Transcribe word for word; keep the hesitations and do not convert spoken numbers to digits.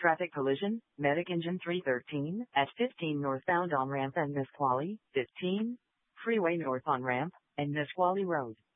Traffic collision, Medic engine three thirteen, at fifteen northbound on ramp and Nisqually, fifteen. Freeway north on ramp, and Nisqually Road.